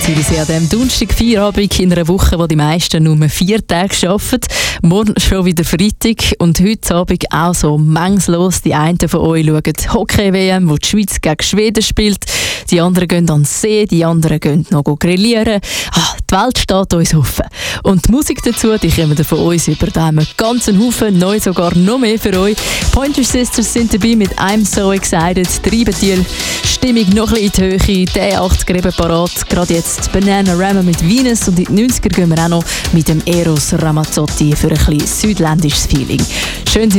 Zürichsee an diesem Donnerstag, Feierabend in einer Woche, wo die meisten nur 4 Tage arbeiten. Morgen schon wieder Freitag und heute Abend auch so mengslos. Die einen von euch schauen Hockey-WM, wo die Schweiz gegen Schweden spielt. Die anderen gehen an den See, die anderen gehen noch grillieren. Die Welt steht uns offen. Und die Musik dazu, die kommen von uns über. Da haben wir ganz einen Haufen, neu sogar noch mehr für euch. Pointer Sisters sind dabei mit «I'm so excited». Treiben die Stimmung noch ein bisschen in die Höhe. Der 80er eben parat. Gerade jetzt Bananarama mit Venus und in die 90er gehen wir auch noch mit dem Eros Ramazzotti für ein bisschen südländisches Feeling. Schön